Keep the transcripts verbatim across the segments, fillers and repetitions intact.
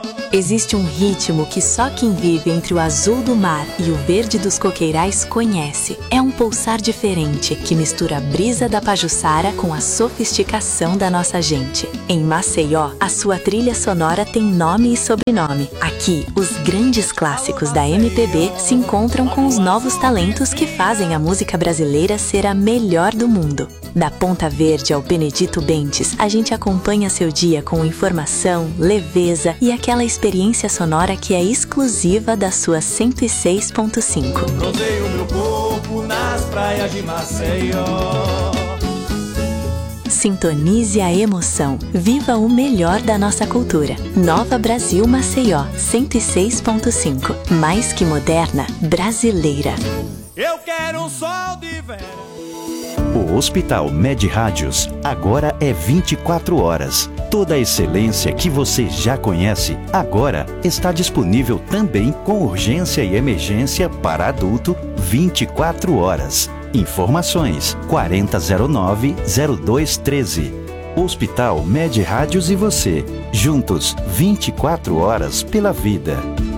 Existe um ritmo que só quem vive entre o azul do mar e o verde dos coqueirais conhece. É um pulsar diferente que mistura a brisa da Pajuçara com a sofisticação da nossa gente. Em Maceió, a sua trilha sonora tem nome e sobrenome. Aqui, os grandes clássicos da M P B se encontram com os novos talentos que fazem a música brasileira ser a melhor do mundo. Da Ponta Verde ao Benedito Bentes, a gente acompanha seu dia com informação, leveza e aquela experiência sonora que é exclusiva da sua cento e seis ponto cinco. Rodeio meu corpo nas praias de Maceió. Sintonize a emoção. Viva o melhor da nossa cultura. Nova Brasil Maceió, cento e seis ponto cinco. Mais que moderna, brasileira. Eu quero um sol de verão. O Hospital Med Rádios agora é vinte e quatro horas. Toda a excelência que você já conhece, agora está disponível também com urgência e emergência para adulto vinte e quatro horas. Informações quarenta zero nove zero dois treze. Hospital Med Rádios e você, juntos vinte e quatro horas pela vida.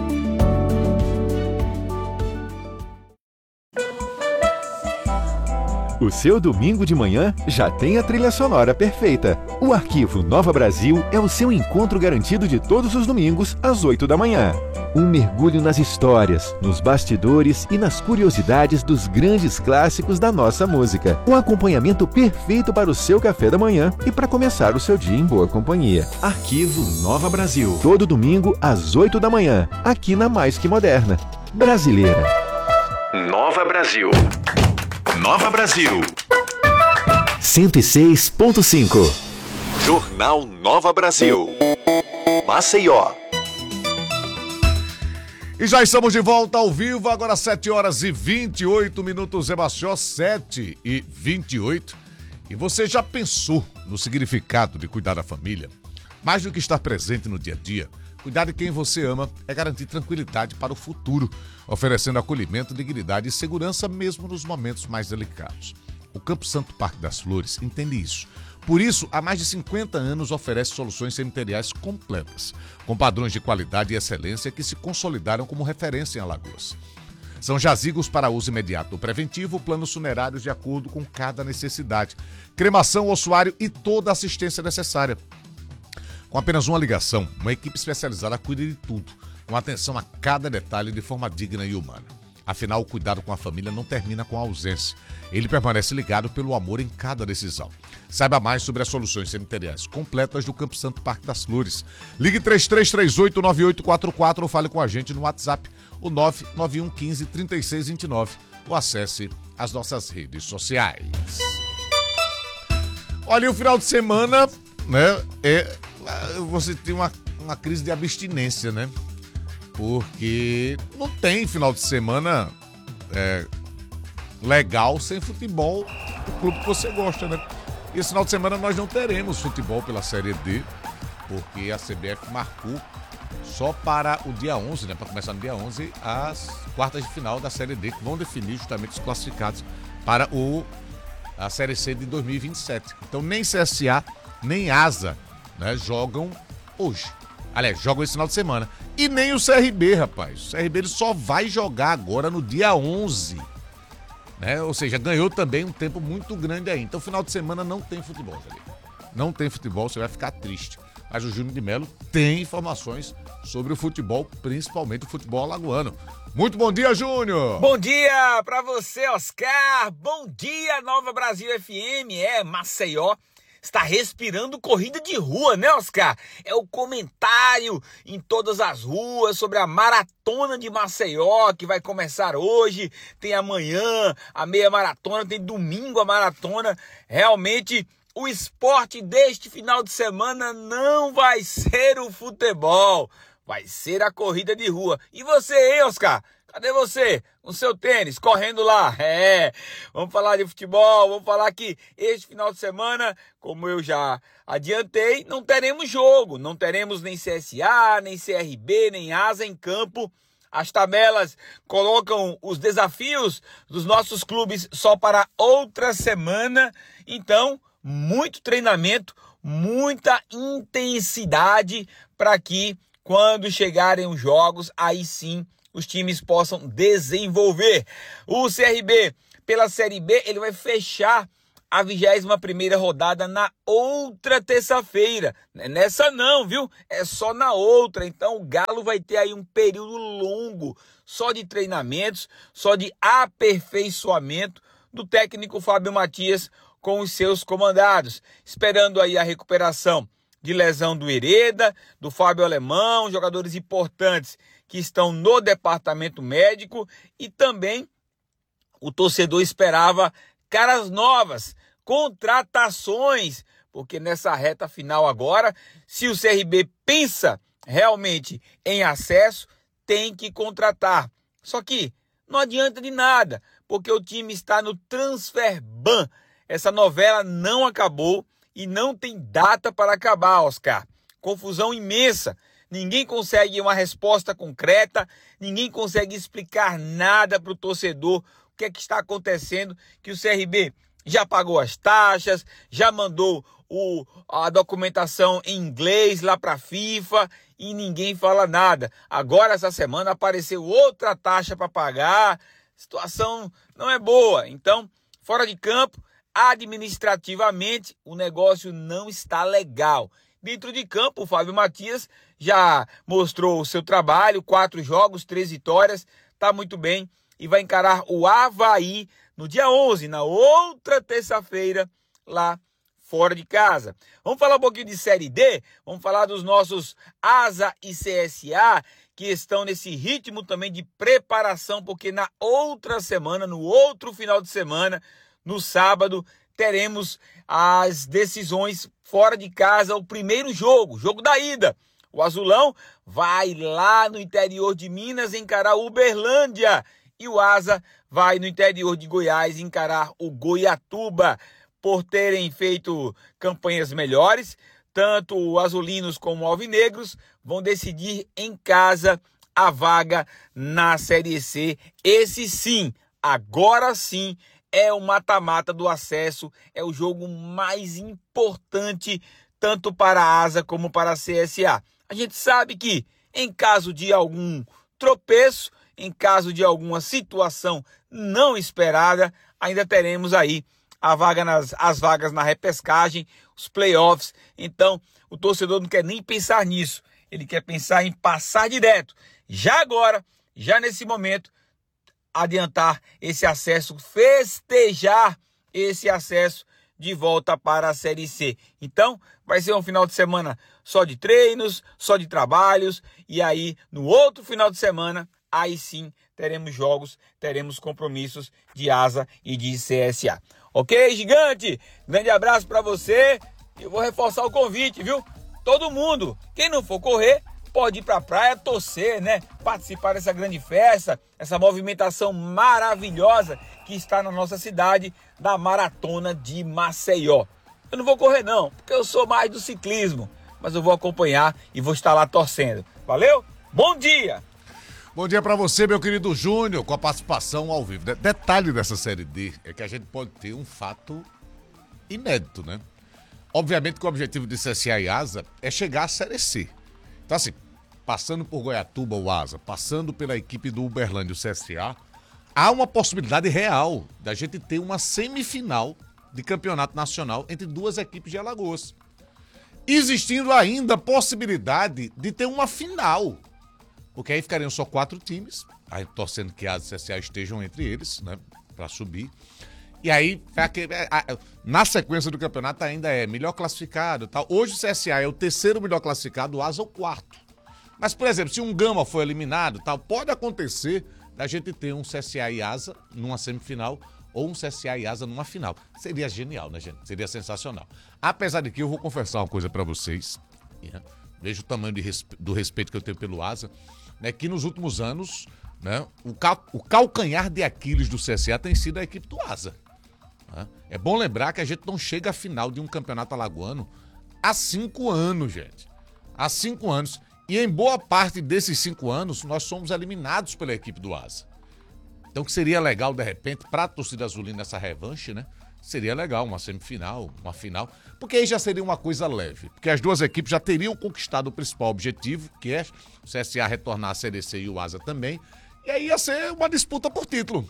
O seu domingo de manhã já tem a trilha sonora perfeita. O Arquivo Nova Brasil é o seu encontro garantido de todos os domingos, às oito da manhã. Um mergulho nas histórias, nos bastidores e nas curiosidades dos grandes clássicos da nossa música. Um acompanhamento perfeito para o seu café da manhã e para começar o seu dia em boa companhia. Arquivo Nova Brasil. Todo domingo, às oito da manhã, aqui na Mais Que Moderna. Brasileira. Nova Brasil. Nova Brasil. cento e seis ponto cinco. Jornal Nova Brasil. Maceió. E já estamos de volta ao vivo, agora sete horas e vinte e oito minutos em Maceió, sete e vinte e oito. E você já pensou no significado de cuidar da família? Mais do que estar presente no dia a dia, cuidar de quem você ama é garantir tranquilidade para o futuro, oferecendo acolhimento, dignidade e segurança mesmo nos momentos mais delicados. O Campo Santo Parque das Flores entende isso. Por isso, há mais de cinquenta anos oferece soluções cemiteriais completas, com padrões de qualidade e excelência que se consolidaram como referência em Alagoas. São jazigos para uso imediato ou preventivo, planos funerários de acordo com cada necessidade, cremação, ossuário e toda a assistência necessária. Com apenas uma ligação, uma equipe especializada cuida de tudo, com atenção a cada detalhe de forma digna e humana. Afinal, o cuidado com a família não termina com a ausência. Ele permanece ligado pelo amor em cada decisão. Saiba mais sobre as soluções cemiteriais completas do Campo Santo Parque das Flores. Ligue três três três oito nove oito quatro quatro ou fale com a gente no WhatsApp, o nove nove um um cinco três seis dois nove, ou acesse as nossas redes sociais. Olha, e o final de semana, né, é... você tem uma, uma crise de abstinência, né? Porque não tem final de semana é, legal sem futebol do clube que você gosta, né? E esse final de semana nós não teremos futebol pela Série D, porque a C B F marcou só para o dia onze, né? Para começar no dia onze, as quartas de final da Série D, que vão definir justamente os classificados para o, a Série C de dois mil e vinte e sete. Então nem C S A, nem Asa, né, jogam hoje. Aliás, jogam esse final de semana. E nem o C R B, rapaz. O C R B ele só vai jogar agora no dia onze. Né? Ou seja, ganhou também um tempo muito grande aí. Então, final de semana não tem futebol, Felipe. Não tem futebol, você vai ficar triste. Mas o Júnior de Melo tem informações sobre o futebol, principalmente o futebol alagoano. Muito bom dia, Júnior! Bom dia pra você, Oscar! Bom dia, Nova Brasil F M! É, Maceió está respirando corrida de rua, né, Oscar? É o comentário em todas as ruas sobre a maratona de Maceió, que vai começar hoje, tem amanhã a meia maratona, tem domingo a maratona. Realmente, o esporte deste final de semana não vai ser o futebol, vai ser a corrida de rua. E você, hein, Oscar? Cadê você? Com seu tênis, correndo lá. É, vamos falar de futebol, vamos falar que este final de semana, como eu já adiantei, não teremos jogo. Não teremos nem C S A, nem C R B, nem Asa em campo. As tabelas colocam os desafios dos nossos clubes só para outra semana. Então, muito treinamento, muita intensidade para que quando chegarem os jogos, aí sim os times possam desenvolver. O C R B, pela Série B, ele vai fechar a vigésima primeira rodada na outra terça-feira. Nessa não, viu? É só na outra. Então o Galo vai ter aí um período longo só de treinamentos, só de aperfeiçoamento do técnico Fábio Matias com os seus comandados. Esperando aí a recuperação de lesão do Hereda, do Fábio Alemão, jogadores importantes que estão no departamento médico, e também o torcedor esperava caras novas, contratações, porque nessa reta final agora, se o C R B pensa realmente em acesso, tem que contratar. Só que não adianta de nada, porque o time está no transfer ban. Essa novela não acabou e não tem data para acabar, Oscar. Confusão imensa. Ninguém consegue uma resposta concreta, ninguém consegue explicar nada para o torcedor o que é que está acontecendo, que o C R B já pagou as taxas, já mandou o, a documentação em inglês lá para a FIFA e ninguém fala nada. Agora, essa semana, apareceu outra taxa para pagar, a situação não é boa. Então, fora de campo, administrativamente, o negócio não está legal. Dentro de campo, o Fábio Matias já mostrou o seu trabalho, quatro jogos, três vitórias, está muito bem e vai encarar o Avaí no dia onze, na outra terça-feira, lá fora de casa. Vamos falar um pouquinho de Série D, vamos falar dos nossos Asa e C S A, que estão nesse ritmo também de preparação, porque na outra semana, no outro final de semana, no sábado, teremos as decisões fora de casa, o primeiro jogo, jogo da ida. O Azulão vai lá no interior de Minas encarar o Uberlândia e o Asa vai no interior de Goiás encarar o Goiatuba. Por terem feito campanhas melhores, tanto o Azulinos como o Alvinegros vão decidir em casa a vaga na Série C. Esse sim, agora sim, é o mata-mata do acesso, é o jogo mais importante tanto para a Asa como para a C S A. A gente sabe que em caso de algum tropeço, em caso de alguma situação não esperada, ainda teremos aí a vaga nas, as vagas na repescagem, os playoffs. Então, o torcedor não quer nem pensar nisso. Ele quer pensar em passar direto. Já agora, já nesse momento, adiantar esse acesso, festejar esse acesso de volta para a Série C. Então, vai ser um final de semana só de treinos, só de trabalhos, e aí, no outro final de semana, aí sim, teremos jogos, teremos compromissos de Asa e de C S A. Ok, gigante? Grande abraço para você. Eu vou reforçar o convite, viu? Todo mundo, quem não for correr, pode ir para a praia torcer, né? Participar dessa grande festa, essa movimentação maravilhosa que está na nossa cidade, da Maratona de Maceió. Eu não vou correr não, porque eu sou mais do ciclismo, mas eu vou acompanhar e vou estar lá torcendo. Valeu? Bom dia! Bom dia pra você, meu querido Júnior, com a participação ao vivo. De- detalhe dessa Série D é que a gente pode ter um fato inédito, né? Obviamente que o objetivo de C S A e Asa é chegar à Série C. Então assim, passando por Goiatuba o Asa, passando pela equipe do Uberlândia o C S A, há uma possibilidade real da gente ter uma semifinal de campeonato nacional entre duas equipes de Alagoas. Existindo ainda a possibilidade de ter uma final. Porque aí ficariam só quatro times, aí torcendo que Asa e C S A estejam entre eles, né, pra subir. E aí, na sequência do campeonato ainda é melhor classificado e tal. Hoje o C S A é o terceiro melhor classificado, o Asa é o quarto. Mas, por exemplo, se um Gama for eliminado tal, pode acontecer da gente ter um C S A e Asa numa semifinal ou um C S A e Asa numa final. Seria genial, né, gente? Seria sensacional. Apesar de que eu vou confessar uma coisa pra vocês, né? Vejo o tamanho de respe... do respeito que eu tenho pelo Asa, né, que nos últimos anos, né, o, cal... o calcanhar de Aquiles do C S A tem sido a equipe do Asa. Né? É bom lembrar que a gente não chega à final de um campeonato alagoano há cinco anos, gente. Há cinco anos. E em boa parte desses cinco anos, nós somos eliminados pela equipe do Asa. Então, que seria legal, de repente, para a torcida azulina essa revanche, né? Seria legal, uma semifinal, uma final, porque aí já seria uma coisa leve, porque as duas equipes já teriam conquistado o principal objetivo, que é o C S A retornar a Série C e o Asa também, e aí ia ser uma disputa por título.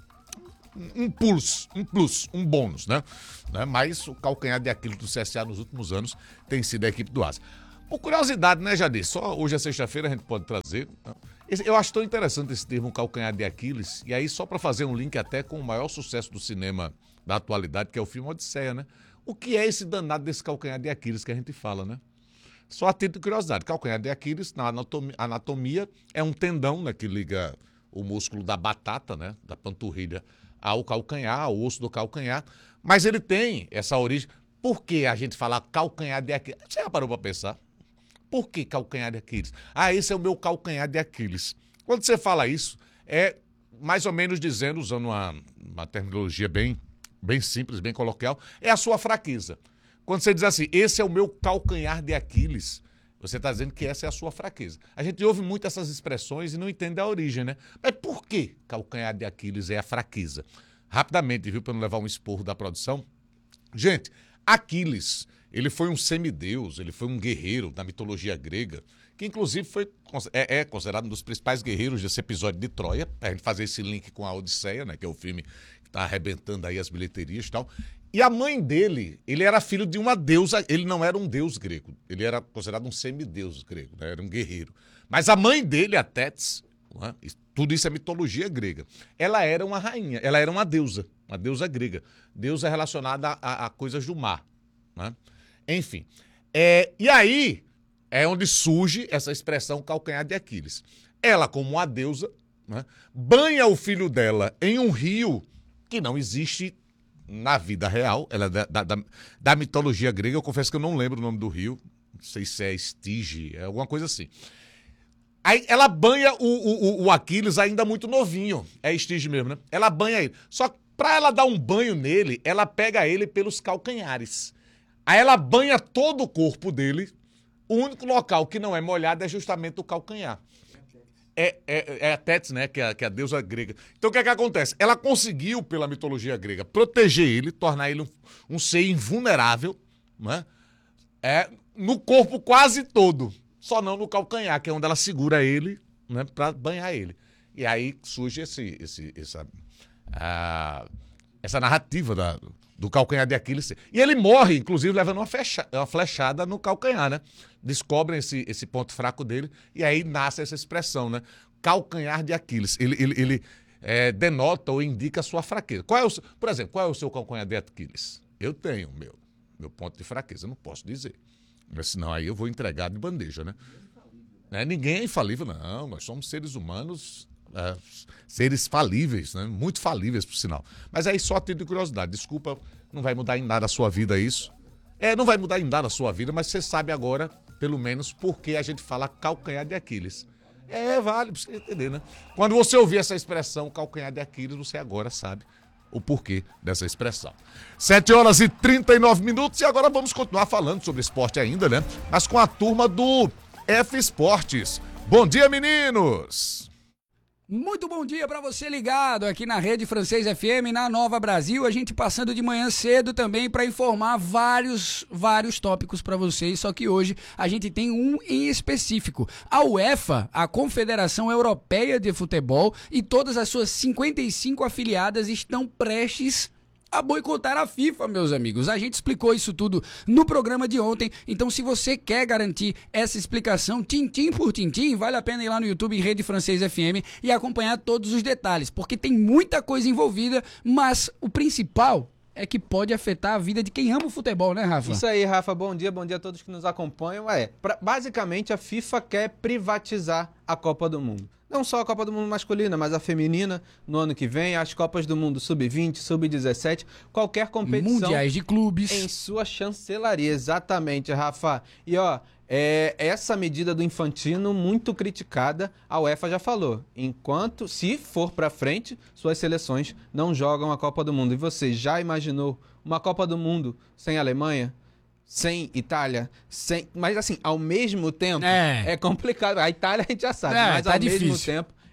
Um plus, um plus, um bônus, né? Mas o calcanhar de Aquiles do C S A nos últimos anos tem sido a equipe do Asa. Por curiosidade, né, Jadir? Só hoje é sexta-feira, a gente pode trazer. Eu acho tão interessante esse termo calcanhar de Aquiles, e aí só para fazer um link até com o maior sucesso do cinema da atualidade, que é o filme Odisseia, né? O que é esse danado desse calcanhar de Aquiles que a gente fala, né? Só a título de curiosidade, calcanhar de Aquiles, na anatomia, anatomia, é um tendão, né, que liga o músculo da batata, né, da panturrilha, ao calcanhar, ao osso do calcanhar, mas ele tem essa origem. Por que a gente fala calcanhar de Aquiles? Você já parou para pensar? Por que calcanhar de Aquiles? Ah, esse é o meu calcanhar de Aquiles. Quando você fala isso, é mais ou menos dizendo, usando uma, uma terminologia bem, bem simples, bem coloquial, é a sua fraqueza. Quando você diz assim, esse é o meu calcanhar de Aquiles, você está dizendo que essa é a sua fraqueza. A gente ouve muito essas expressões e não entende a origem, né? Mas por que calcanhar de Aquiles é a fraqueza? Rapidamente, viu, para não levar um esporro da produção. Gente, Aquiles, ele foi um semideus, ele foi um guerreiro da mitologia grega, que inclusive foi, é, é considerado um dos principais guerreiros desse episódio de Troia, para a gente fazer esse link com a Odisseia, né, que é o filme que está arrebentando aí as bilheterias e tal. E a mãe dele, ele era filho de uma deusa, ele não era um deus grego, ele era considerado um semideus grego, né, era um guerreiro. Mas a mãe dele, a Tétis, né, tudo isso é mitologia grega, ela era uma rainha, ela era uma deusa, uma deusa grega, deusa relacionada a, a, a coisas do mar, né? Enfim, é, e aí é onde surge essa expressão calcanhar de Aquiles. Ela, como uma deusa, né, banha o filho dela em um rio que não existe na vida real, ela é da, da, da, da mitologia grega, eu confesso que eu não lembro o nome do rio, não sei se é Estige, é alguma coisa assim. Aí ela banha o, o, o Aquiles ainda muito novinho, é Estige mesmo, né? Ela banha ele, só que pra ela dar um banho nele, ela pega ele pelos calcanhares. Aí ela banha todo o corpo dele, o único local que não é molhado é justamente o calcanhar. É, é, é a Tétis, né, que é, que é a deusa grega. Então o que é que acontece? Ela conseguiu, pela mitologia grega, proteger ele, tornar ele um, um ser invulnerável, né, é, no corpo quase todo, só não no calcanhar, que é onde ela segura ele, né, para banhar ele. E aí surge esse, esse, essa, a, essa narrativa da... do calcanhar de Aquiles. E ele morre, inclusive, levando uma, fecha, uma flechada no calcanhar, né? Descobrem esse, esse ponto fraco dele e aí nasce essa expressão, né? Calcanhar de Aquiles. Ele, ele, ele é, denota ou indica a sua fraqueza. Qual é o, por exemplo, qual é o seu calcanhar de Aquiles? Eu tenho o meu, meu ponto de fraqueza, eu não posso dizer. Mas senão aí eu vou entregar de bandeja, né? É, ninguém é infalível, não. Nós somos seres humanos... É, seres falíveis, né? Muito falíveis, por sinal. Mas aí só título de curiosidade. Desculpa, não vai mudar em nada a sua vida isso. É, não vai mudar em nada a sua vida, mas você sabe agora, pelo menos, por que a gente fala calcanhar de Aquiles. É, vale pra você entender, né? Quando você ouvir essa expressão, calcanhar de Aquiles, você agora sabe o porquê dessa expressão. sete horas e trinta e nove minutos e agora vamos continuar falando sobre esporte ainda, né? Mas com a turma do F Esportes. Bom dia, meninos! Muito bom dia para você ligado aqui na Rede Francês F M, na Nova Brasil, a gente passando de manhã cedo também para informar vários, vários tópicos para vocês, só que hoje a gente tem um em específico. A UEFA, a Confederação Europeia de Futebol, e todas as suas cinquenta e cinco afiliadas estão prestes a boicotar a FIFA, meus amigos. A gente explicou isso tudo no programa de ontem, então se você quer garantir essa explicação tintim por tintim, vale a pena ir lá no YouTube em Rede Francês F M e acompanhar todos os detalhes, porque tem muita coisa envolvida, mas o principal é que pode afetar a vida de quem ama o futebol, né, Rafa? Isso aí, Rafa. Bom dia, bom dia a todos que nos acompanham. É, pra, basicamente a FIFA quer privatizar a Copa do Mundo. Não só a Copa do Mundo masculina, mas a feminina no ano que vem, as Copas do Mundo sub vinte, sub dezessete, qualquer competição... Mundiais de clubes. Em sua chancelaria, exatamente, Rafa. E ó, é, essa medida do Infantino, muito criticada, a UEFA já falou. Enquanto, se for pra frente, suas seleções não jogam a Copa do Mundo. E você já imaginou uma Copa do Mundo sem Alemanha? Sem Itália, sem... mas assim, ao mesmo tempo, é, é complicado. A Itália a gente já sabe, é, mas tá ao difícil. mesmo tempo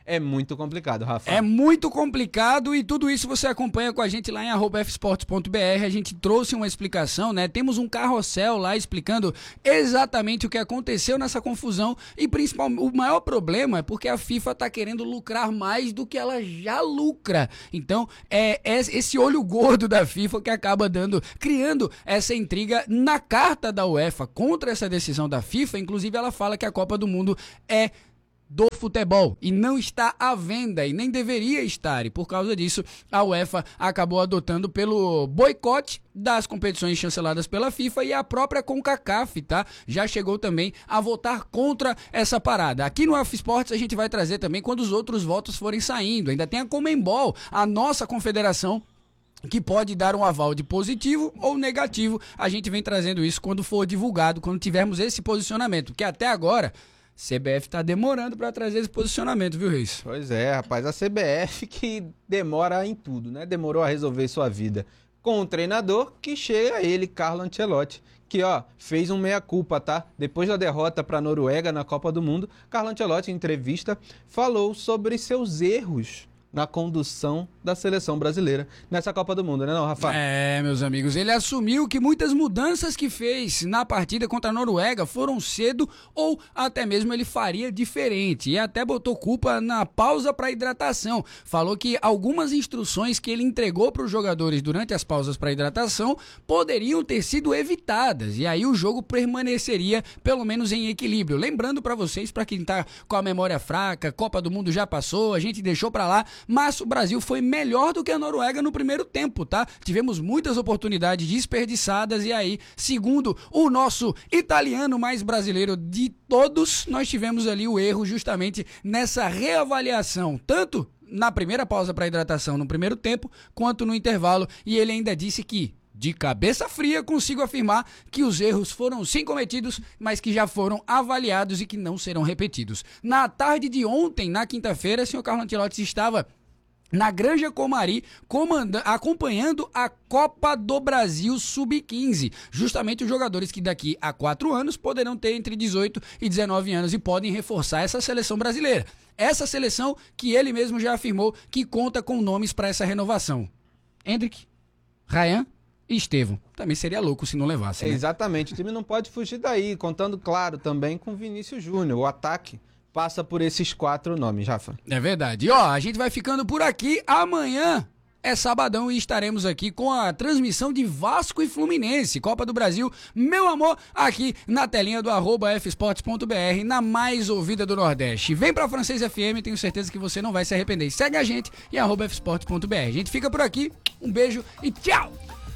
é muito complicado, Rafa. É muito complicado e tudo isso você acompanha com a gente lá em arroba f sports ponto b r. A gente trouxe uma explicação, né? Temos um carrossel lá explicando exatamente o que aconteceu nessa confusão e principalmente o maior problema é porque a FIFA está querendo lucrar mais do que ela já lucra. Então, é, é esse olho gordo da FIFA que acaba dando, criando essa intriga na carta da UEFA contra essa decisão da FIFA. Inclusive, ela fala que a Copa do Mundo é do futebol e não está à venda e nem deveria estar, e por causa disso a UEFA acabou adotando pelo boicote das competições chanceladas pela FIFA e a própria CONCACAF, tá? Já chegou também a votar contra essa parada. Aqui no F Sports a gente vai trazer também quando os outros votos forem saindo. Ainda tem a Conmebol, a nossa confederação, que pode dar um aval de positivo ou negativo. A gente vem trazendo isso quando for divulgado, quando tivermos esse posicionamento, que até agora C B F tá demorando para trazer esse posicionamento, viu, Reis? Pois é, rapaz, a C B F que demora em tudo, né? Demorou a resolver sua vida com um treinador que chega ele, Carlo Ancelotti, que, ó, fez um meia-culpa, tá? Depois da derrota para a Noruega na Copa do Mundo, Carlo Ancelotti, em entrevista, falou sobre seus erros na condução da seleção brasileira nessa Copa do Mundo, né não, Rafa? É, meus amigos, ele assumiu que muitas mudanças que fez na partida contra a Noruega foram cedo ou até mesmo ele faria diferente e até botou culpa na pausa para hidratação. Falou que algumas instruções que ele entregou para os jogadores durante as pausas para hidratação poderiam ter sido evitadas e aí o jogo permaneceria pelo menos em equilíbrio. Lembrando para vocês, para quem tá com a memória fraca, Copa do Mundo já passou, a gente deixou para lá, mas o Brasil foi melhor do que a Noruega no primeiro tempo, tá? Tivemos muitas oportunidades desperdiçadas e aí, segundo o nosso italiano mais brasileiro de todos, nós tivemos ali o erro justamente nessa reavaliação, tanto na primeira pausa para hidratação no primeiro tempo, quanto no intervalo, e ele ainda disse que de cabeça fria, consigo afirmar que os erros foram sim cometidos, mas que já foram avaliados e que não serão repetidos. Na tarde de ontem, na quinta-feira, o senhor Carlo Ancelotti estava na Granja Comari, acompanhando a Copa do Brasil sub quinze. Justamente os jogadores que daqui a quatro anos poderão ter entre dezoito e dezenove anos e podem reforçar essa seleção brasileira. Essa seleção que ele mesmo já afirmou que conta com nomes para essa renovação. Hendrick, Ryan e Estevão. Também seria louco se não levasse, né? Exatamente, o time não pode fugir daí, contando, claro, também com Vinícius Júnior. O ataque passa por esses quatro nomes, Rafa. É verdade. E ó, a gente vai ficando por aqui. Amanhã é sabadão e estaremos aqui com a transmissão de Vasco e Fluminense, Copa do Brasil, meu amor, aqui na telinha do arroba f sports ponto b r, na mais ouvida do Nordeste. Vem pra Francês F M, tenho certeza que você não vai se arrepender. Segue a gente em arroba f sports ponto b r. A gente fica por aqui, um beijo e tchau!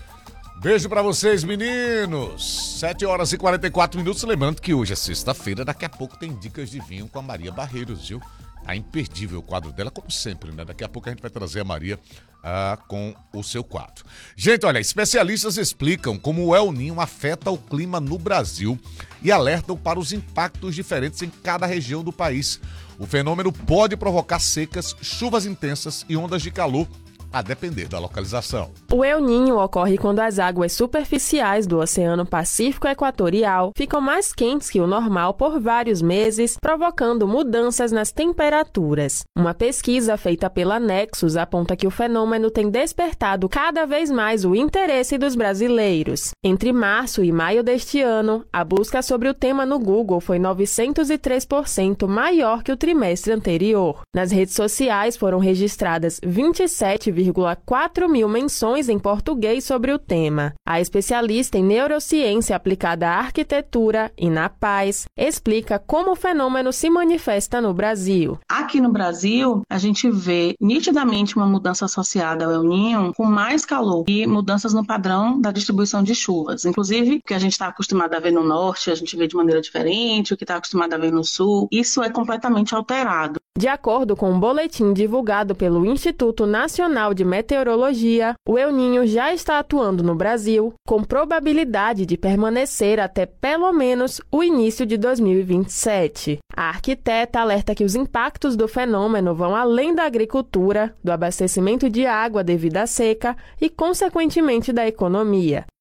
Beijo pra vocês, meninos. sete horas e quarenta e quatro minutos. Lembrando que hoje é sexta-feira, daqui a pouco tem dicas de vinho com a Maria Barreiros, viu? Tá imperdível o quadro dela, como sempre, né? Daqui a pouco a gente vai trazer a Maria ah, com o seu quadro. Gente, olha, especialistas explicam como o El Niño afeta o clima no Brasil e alertam para os impactos diferentes em cada região do país. O fenômeno pode provocar secas, chuvas intensas e ondas de calor, a depender da localização. O El Niño ocorre quando as águas superficiais do Oceano Pacífico Equatorial ficam mais quentes que o normal por vários meses, provocando mudanças nas temperaturas. Uma pesquisa feita pela Nexus aponta que o fenômeno tem despertado cada vez mais o interesse dos brasileiros. Entre março e maio deste ano, a busca sobre o tema no Google foi novecentos e três por cento maior que o trimestre anterior. Nas redes sociais foram registradas vinte e sete vírgula quatro mil menções em português sobre o tema. A especialista em neurociência aplicada à arquitetura e na paz explica como o fenômeno se manifesta no Brasil. Aqui no Brasil, a gente vê nitidamente uma mudança associada ao El Niño com mais calor e mudanças no padrão da distribuição de chuvas. Inclusive, o que a gente está acostumado a ver no norte, a gente vê de maneira diferente, o que está acostumado a ver no sul, isso é completamente alterado. De acordo com um boletim divulgado pelo Instituto Nacional de Meteorologia, o El Niño já está atuando no Brasil, com probabilidade de permanecer até pelo menos o início de dois mil e vinte e sete. A arquiteta alerta que os impactos do fenômeno vão além da agricultura, do abastecimento de água devido à seca e, consequentemente, da economia.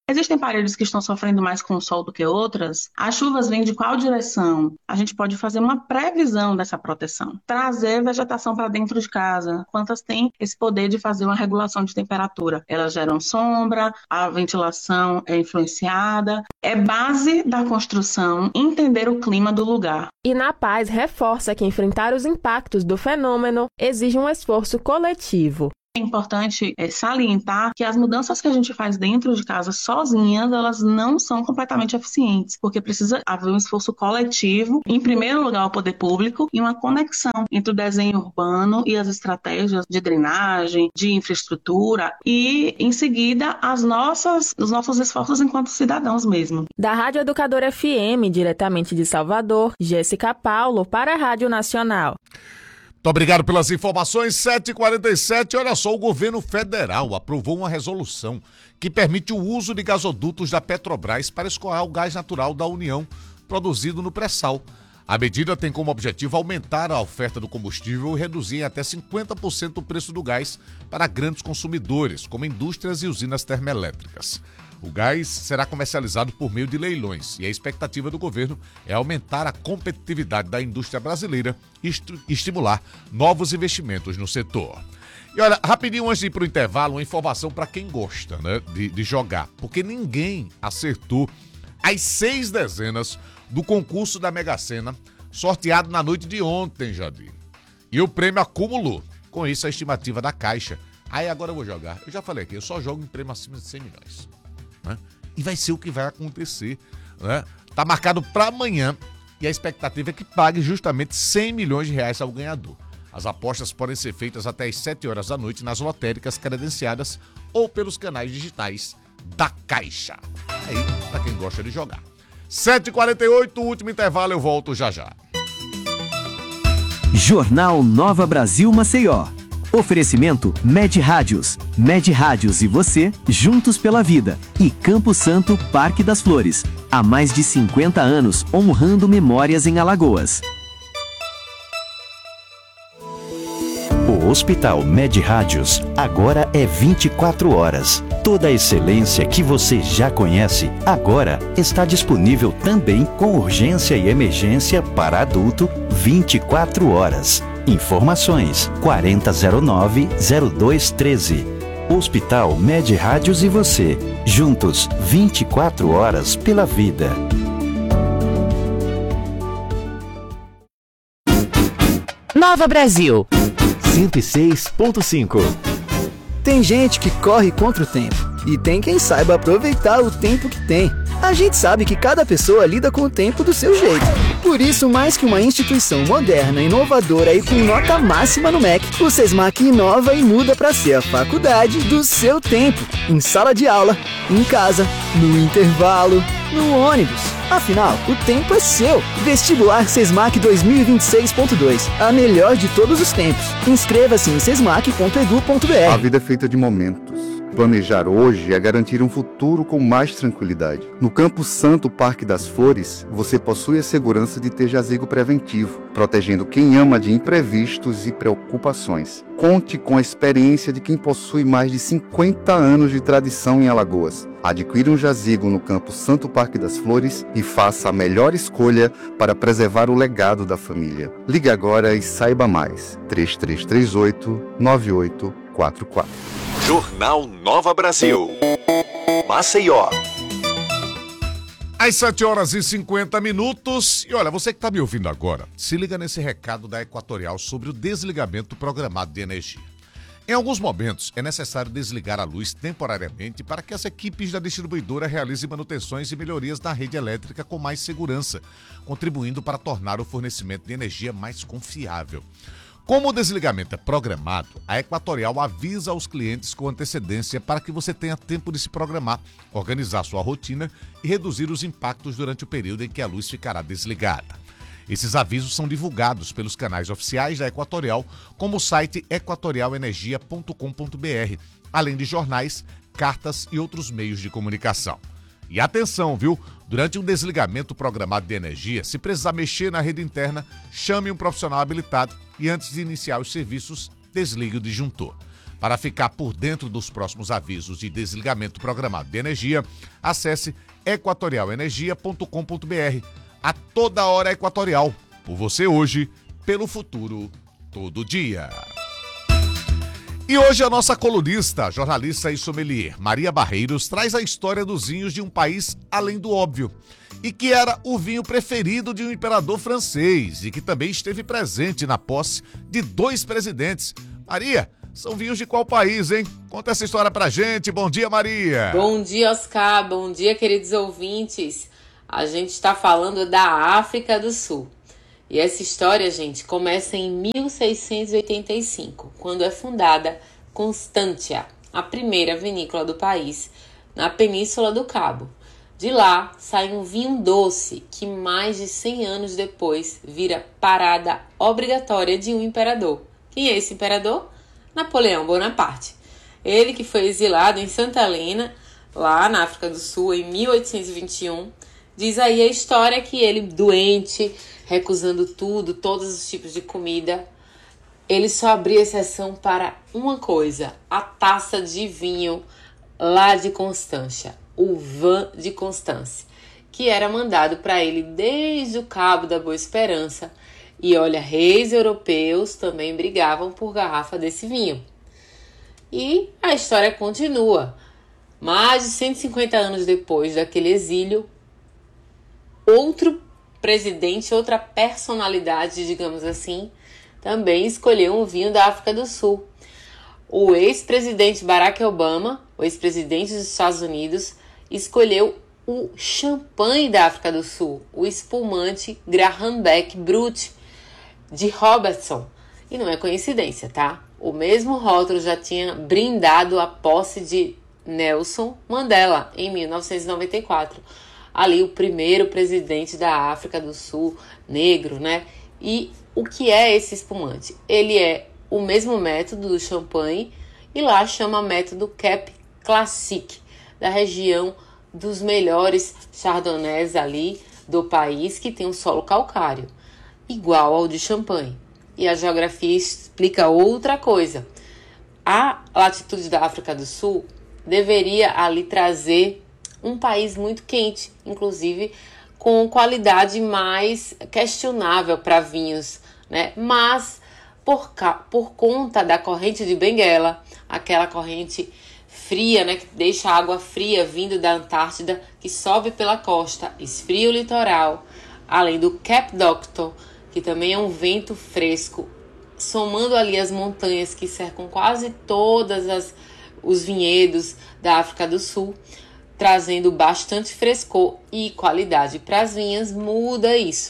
Existem paredes que estão sofrendo mais com o sol do que outras? As chuvas vêm de qual direção? A gente pode fazer uma previsão dessa proteção. Trazer vegetação para dentro de casa. Quantas têm esse poder de fazer uma regulação de temperatura? Elas geram sombra, a ventilação é influenciada. É base da construção entender o clima do lugar. E na Paz reforça que enfrentar os impactos do fenômeno exige um esforço coletivo. É importante é, salientar que as mudanças que a gente faz dentro de casa sozinhas, elas não são completamente eficientes, porque precisa haver um esforço coletivo, em primeiro lugar o poder público, e uma conexão entre o desenho urbano e as estratégias de drenagem, de infraestrutura, e em seguida as nossas, os nossos esforços enquanto cidadãos mesmo. Da Rádio Educadora F M, diretamente de Salvador, Jéssica Paulo, para a Rádio Nacional. Muito obrigado pelas informações. sete e quarenta e sete, olha só, o governo federal aprovou uma resolução que permite o uso de gasodutos da Petrobras para escoar o gás natural da União produzido no pré-sal. A medida tem como objetivo aumentar a oferta do combustível e reduzir em até cinquenta por cento o preço do gás para grandes consumidores, como indústrias e usinas termoelétricas. O gás será comercializado por meio de leilões e a expectativa do governo é aumentar a competitividade da indústria brasileira e estimular novos investimentos no setor. E olha, rapidinho antes de ir para o intervalo, uma informação para quem gosta, né, de, de jogar, porque ninguém acertou as seis dezenas do concurso da Mega Sena, sorteado na noite de ontem, Jadir. E o prêmio acumulou. Com isso, a estimativa da Caixa. Aí agora eu vou jogar. Eu já falei aqui, eu só jogo em prêmio acima de cem milhões. Né? E vai ser o que vai acontecer. Né? Tá marcado para amanhã e a expectativa é que pague justamente cem milhões de reais ao ganhador. As apostas podem ser feitas até às sete horas da noite nas lotéricas credenciadas ou pelos canais digitais da Caixa. Aí, para quem gosta de jogar. sete e quarenta e oito, último intervalo, eu volto já já. Jornal Nova Brasil Maceió. Oferecimento Med Rádios. Med Rádios e você, juntos pela vida. E Campo Santo, Parque das Flores. Há mais de cinquenta anos, honrando memórias em Alagoas. O Hospital Med Rádios agora é vinte e quatro horas. Toda a excelência que você já conhece, agora está disponível também com urgência e emergência para adulto vinte e quatro horas. Informações quarenta zero nove zero dois treze. Hospital Med Rádios e você, juntos vinte e quatro horas pela vida. Nova Brasil cento e seis ponto cinco. Tem gente que corre contra o tempo e tem quem saiba aproveitar o tempo que tem. A gente sabe que cada pessoa lida com o tempo do seu jeito. Por isso, mais que uma instituição moderna, inovadora e com nota máxima no M E C, o SESMAC inova e muda para ser a faculdade do seu tempo. Em sala de aula, em casa, no intervalo, no ônibus. Afinal, o tempo é seu. Vestibular SESMAC dois mil e vinte e seis ponto dois. A melhor de todos os tempos. Inscreva-se em sesmac ponto edu ponto br. A vida é feita de momentos. Planejar hoje é garantir um futuro com mais tranquilidade. No Campo Santo Parque das Flores, você possui a segurança de ter jazigo preventivo, protegendo quem ama de imprevistos e preocupações. Conte com a experiência de quem possui mais de cinquenta anos de tradição em Alagoas. Adquira um jazigo no Campo Santo Parque das Flores e faça a melhor escolha para preservar o legado da família. Ligue agora e saiba mais. três três três oito, nove oito quatro quatro. Jornal Nova Brasil. Maceió. Às sete horas e cinquenta minutos. E olha, você que está me ouvindo agora, se liga nesse recado da Equatorial sobre o desligamento programado de energia. Em alguns momentos, é necessário desligar a luz temporariamente para que as equipes da distribuidora realizem manutenções e melhorias na rede elétrica com mais segurança, contribuindo para tornar o fornecimento de energia mais confiável. Como o desligamento é programado, a Equatorial avisa aos clientes com antecedência para que você tenha tempo de se programar, organizar sua rotina e reduzir os impactos durante o período em que a luz ficará desligada. Esses avisos são divulgados pelos canais oficiais da Equatorial, como o site equatorial energia ponto com ponto br, além de jornais, cartas e outros meios de comunicação. E atenção, viu? Durante um desligamento programado de energia, se precisar mexer na rede interna, chame um profissional habilitado e antes de iniciar os serviços, desligue o disjuntor. Para ficar por dentro dos próximos avisos de desligamento programado de energia, acesse equatorial energia ponto com ponto br. A toda hora Equatorial. Por você hoje, pelo futuro, todo dia. E hoje a nossa colunista, jornalista e sommelier, Maria Barreiros, traz a história dos vinhos de um país além do óbvio, e que era o vinho preferido de um imperador francês e que também esteve presente na posse de dois presidentes. Maria, são vinhos de qual país, hein? Conta essa história pra gente. Bom dia, Maria. Bom dia, Oscar. Bom dia, queridos ouvintes. A gente está falando da África do Sul. E essa história, gente, começa em mil seiscentos e oitenta e cinco, quando é fundada Constantia, a primeira vinícola do país, na Península do Cabo. De lá sai um vinho doce que mais de cem anos depois vira parada obrigatória de um imperador. Quem é esse imperador? Napoleão Bonaparte. Ele que foi exilado em Santa Helena, lá na África do Sul, em mil oitocentos e vinte e um. Diz aí a história que ele, doente, recusando tudo, todos os tipos de comida, ele só abria exceção para uma coisa, a taça de vinho lá de Constância, o vin de Constance, que era mandado para ele desde o Cabo da Boa Esperança. E olha, reis europeus também brigavam por garrafa desse vinho. E a história continua. Mais de cento e cinquenta anos depois daquele exílio, outro presidente, outra personalidade, digamos assim, também escolheu um vinho da África do Sul. O ex-presidente Barack Obama, o ex-presidente dos Estados Unidos, escolheu o champanhe da África do Sul, o espumante Graham Beck Brut de Robertson. E não é coincidência, tá? O mesmo rótulo já tinha brindado a posse de Nelson Mandela em mil novecentos e noventa e quatro. Ali o primeiro presidente da África do Sul, negro, né? E o que é esse espumante? Ele é o mesmo método do champanhe e lá chama método Cap Classic, da região dos melhores chardonnays ali do país, que tem um solo calcário, igual ao de champanhe. E a geografia explica outra coisa. A latitude da África do Sul deveria ali trazer um país muito quente, inclusive com qualidade mais questionável para vinhos, né? Mas por, por conta da corrente de Benguela, aquela corrente fria, né, que deixa a água fria vindo da Antártida, que sobe pela costa, esfria o litoral, além do Cap Doctor, que também é um vento fresco, somando ali as montanhas que cercam quase todas as os vinhedos da África do Sul, trazendo bastante frescor e qualidade para as vinhas, muda isso.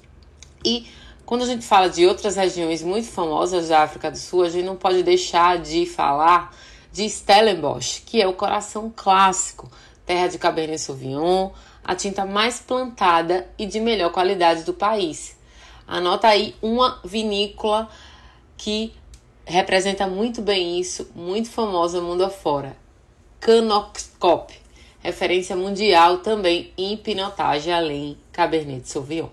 E quando a gente fala de outras regiões muito famosas da África do Sul, a gente não pode deixar de falar de Stellenbosch, que é o coração clássico, terra de Cabernet Sauvignon, a tinta mais plantada e de melhor qualidade do país. Anota aí uma vinícola que representa muito bem isso, muito famosa mundo afora. Canocop, referência mundial também em pinotagem, além Cabernet Sauvignon.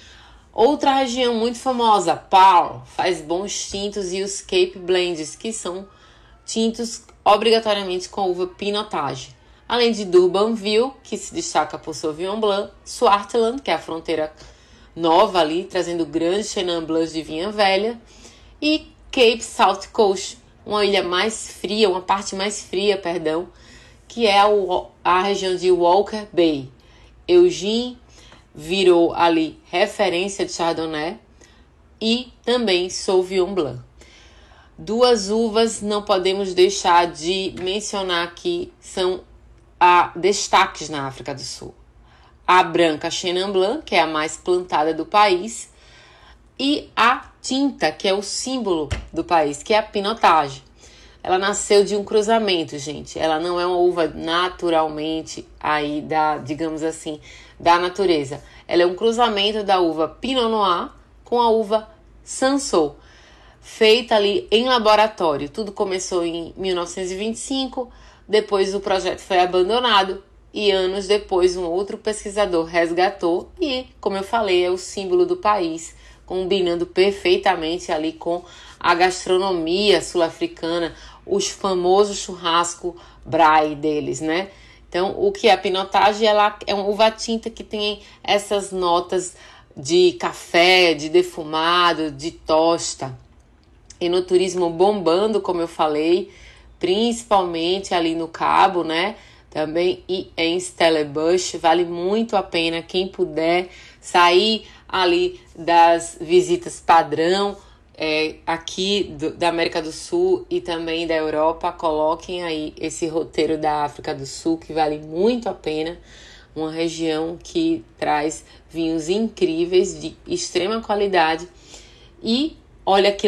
Outra região muito famosa, Paarl, faz bons tintos, e os Cape Blends, que são tintos obrigatoriamente com uva pinotage. Além de Durbanville, que se destaca por Sauvignon Blanc, Swartland, que é a fronteira nova ali, trazendo grandes Chenin Blancs de vinha velha, e Cape South Coast, uma ilha mais fria, uma parte mais fria, perdão, que é a, a região de Walker Bay. Eugene virou ali referência de Chardonnay e também Sauvignon Blanc. Duas uvas não podemos deixar de mencionar aqui, são a, destaques na África do Sul. A branca Chenin Blanc, que é a mais plantada do país, e a tinta, que é o símbolo do país, que é a pinotage. Ela nasceu de um cruzamento, gente. Ela não é uma uva naturalmente aí da, digamos assim, da natureza. Ela é um cruzamento da uva Pinot Noir com a uva Cinsault, feita ali em laboratório. Tudo começou em mil novecentos e vinte e cinco, depois o projeto foi abandonado e anos depois um outro pesquisador resgatou e, como eu falei, é o símbolo do país, combinando perfeitamente ali com a gastronomia sul-africana, os famosos churrasco braai deles, né? Então, o que é a Pinotage? Ela é uma uva tinta que tem essas notas de café, de defumado, de tosta. E no turismo bombando, como eu falei, principalmente ali no Cabo, né? Também e em Stellenbosch, vale muito a pena quem puder sair ali das visitas padrão, é, aqui do, da América do Sul e também da Europa. Coloquem aí esse roteiro da África do Sul, que vale muito a pena. Uma região que traz vinhos incríveis, de extrema qualidade. E olha que